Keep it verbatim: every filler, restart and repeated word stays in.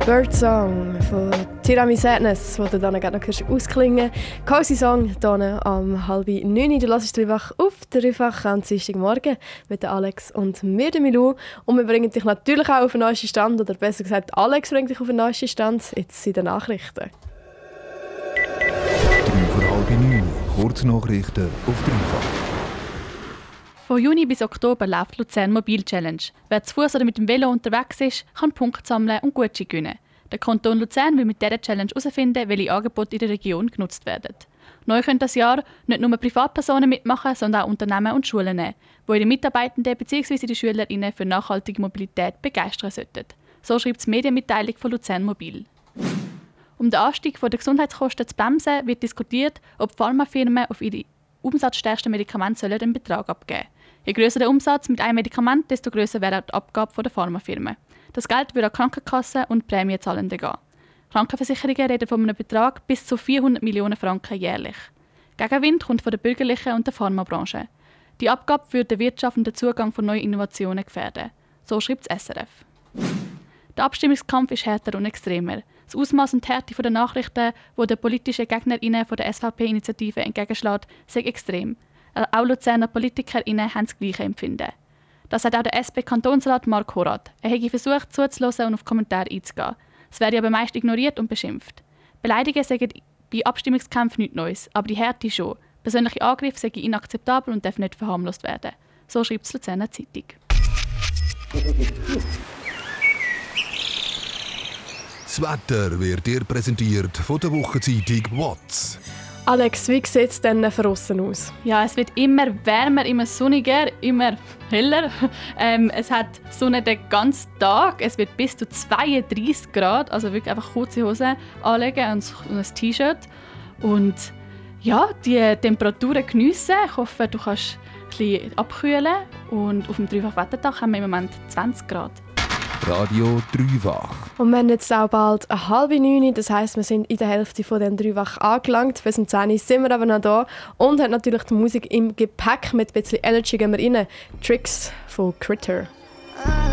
Birdsong von Tiramisu Sadness, den du dann gerade noch hörst, ausklingen. Cozy Song hier am halb neun. Du hörst dreifach auf, dreifach am Dienstagmorgen mit Alex und mir, der Milou. Und wir bringen dich natürlich auch auf den neuesten Stand, oder besser gesagt, Alex bringt dich auf den neuesten Stand, jetzt in den Nachrichten. drei vor halb neun, Kurznachrichten auf dreifach. Von Juni bis Oktober läuft die Luzern Mobil Challenge. Wer zu Fuß oder mit dem Velo unterwegs ist, kann Punkte sammeln und Gutscheine gewinnen. Der Kanton Luzern will mit dieser Challenge herausfinden, welche Angebote in der Region genutzt werden. Neu können das Jahr nicht nur Privatpersonen mitmachen, sondern auch Unternehmen und Schulen, die ihre Mitarbeitenden bzw. die SchülerInnen für nachhaltige Mobilität begeistern sollten. So schreibt die Medienmitteilung von Luzern Mobil. Um den Anstieg der Gesundheitskosten zu bremsen, wird diskutiert, ob Pharmafirmen auf ihre umsatzstärksten Medikamente einen Betrag abgeben sollen. Je grösser der Umsatz mit einem Medikament, desto grösser wäre auch die Abgabe der Pharmafirmen. Das Geld würde an Krankenkassen und Prämienzahlende gehen. Krankenversicherungen reden von einem Betrag bis zu vierhundert Millionen Franken jährlich. Gegenwind kommt von der bürgerlichen und der Pharmabranche. Die Abgabe würde den Wirtschaft und den Zugang von neuen Innovationen gefährden. So schreibt das S R F. Der Abstimmungskampf ist härter und extremer. Das Ausmaß und die Härte der Nachrichten, die den politischen GegnerInnen der S V P-Initiative entgegenschlägt, sind extrem. Auch Luzerner PolitikerInnen haben das gleiche Empfinden. Das sagt auch der S P-Kantonsrat Mark Horath. Er hätte versucht, zuzuhören und auf Kommentare einzugehen. Es werde aber meist ignoriert und beschimpft. Beleidigungen sagen bei Abstimmungskämpfen nichts Neues, aber die Härte schon. Persönliche Angriffe sind inakzeptabel und dürfen nicht verharmlost werden. So schreibt die Luzerner Zeitung. Das Wetter wird dir präsentiert von der Wochenzeitung «Watts». Alex, wie sieht es denn draussen aus? Ja, es wird immer wärmer, immer sonniger, immer heller. Ähm, es hat Sonne den ganzen Tag. Es wird bis zu zweiunddreissig Grad, also wirklich einfach kurze Hosen anlegen und ein T-Shirt. Und ja, die Temperaturen geniessen. Ich hoffe, du kannst ein bisschen abkühlen. Und auf dem Dreifach-Wettertag haben wir im Moment zwanzig Grad. Radio Dreifach. Und wir haben jetzt auch bald eine halbe neun, das heisst, wir sind in der Hälfte von den Dreifach angelangt. Bis um zehn Uhr sind wir aber noch da und haben natürlich die Musik im Gepäck. Mit ein bisschen Energy gehen wir rein. Tricks von Critter.